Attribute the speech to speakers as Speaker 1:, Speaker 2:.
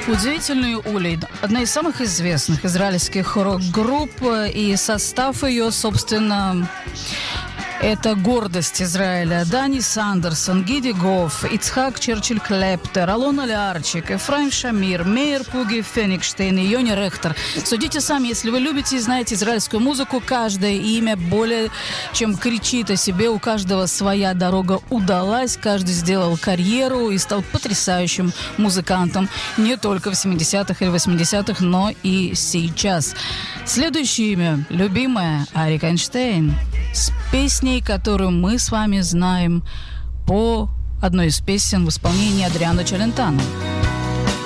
Speaker 1: Удивительные Ули – одна из самых известных израильских рок-групп, и состав ее, собственно, это гордость Израиля. Дани Сандерсон, Гиди Гофф, Ицхак Черчилль Клептер, Алона Лярчик, Ефраим Шамир, Мейер Пуги Феникштейн и Йони Рехтер. Судите сами, если вы любите и знаете израильскую музыку, каждое имя более чем кричит о себе, у каждого своя дорога удалась, каждый сделал карьеру и стал потрясающим музыкантом не только в 70-х или 80-х, но и сейчас. Следующее имя, любимое, Арик Эйнштейн, с песней, которую мы с вами знаем по одной из песен в исполнении Адриано Челентано.